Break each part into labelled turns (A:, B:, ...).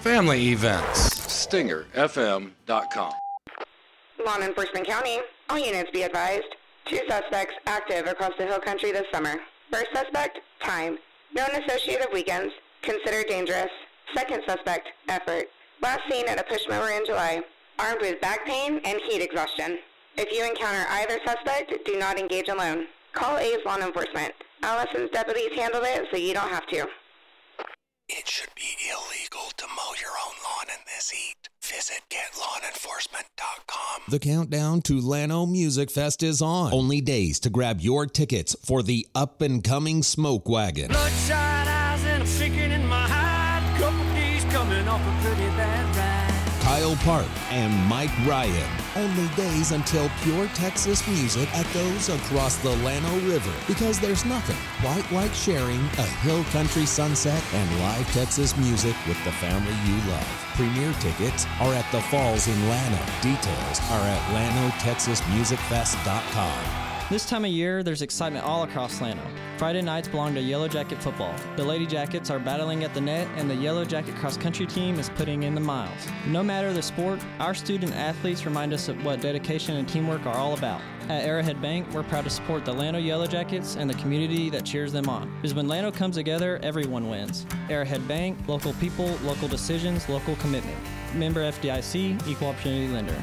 A: family events. StingerFM.com.
B: Law Enforcement County, all units be advised. 2 suspects active across the hill country this summer. First suspect, time. Known associate of weekends, considered dangerous. Second suspect, effort. Last seen at a push mower in July, armed with back pain and heat exhaustion. If you encounter either suspect, do not engage alone. Call A's Law Enforcement. Allison's deputies handled it, so you don't have to.
C: It should be illegal to mow your own lawn in this heat. Visit GetLawnEnforcement.com.
D: The countdown to Llano Music Fest is on. Only days to grab your tickets for the up-and-coming Smoke Wagon.
E: Bloodshot eyes and I'm shaking in my hide. Couple days coming off a pretty bad ride.
D: Kyle Park and Mike Ryan. Only days until pure Texas music echoes across the Llano River, because there's nothing quite like sharing a hill country sunset and live Texas music with the family you love. Premier tickets are at the Falls in Llano. Details are at LanoTexasMusicFest.com.
F: This time of year, there's excitement all across Llano. Friday nights belong to Yellow Jacket football. The Lady Jackets are battling at the net, and the Yellow Jacket cross-country team is putting in the miles. No matter the sport, our student athletes remind us of what dedication and teamwork are all about. At Arrowhead Bank, we're proud to support the Llano Yellow Jackets and the community that cheers them on. Because when Llano comes together, everyone wins. Arrowhead Bank, local people, local decisions, local commitment. Member FDIC, Equal Opportunity Lender.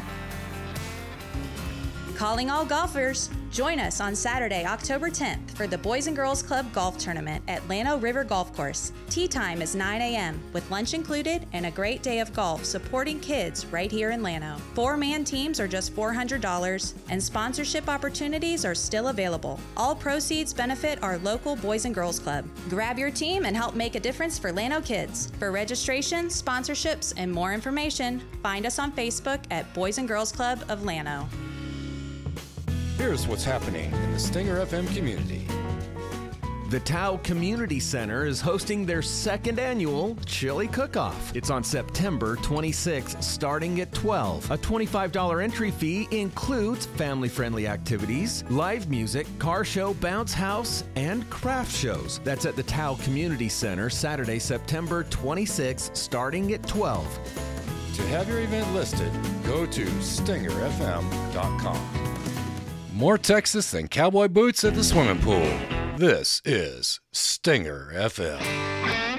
G: Calling all golfers. Join us on Saturday, October 10th for the Boys and Girls Club Golf Tournament at Llano River Golf Course. Tee time is 9 a.m. with lunch included and a great day of golf supporting kids right here in Llano. 4-man teams are just $400 and sponsorship opportunities are still available. All proceeds benefit our local Boys and Girls Club. Grab your team and help make a difference for Llano kids. For registration, sponsorships, and more information, find us on Facebook at Boys and Girls Club of Llano.
A: Here's what's happening in the Stinger FM community.
H: The Tao Community Center is hosting their second annual Chili Cook-Off. It's on September 26th, starting at 12. A $25 entry fee includes family-friendly activities, live music, car show, bounce house, and craft shows. That's at the Tao Community Center, Saturday, September 26th, starting at 12.
A: To have your event listed, go to StingerFM.com. More Texas than cowboy boots at the swimming pool. This is Stinger FM.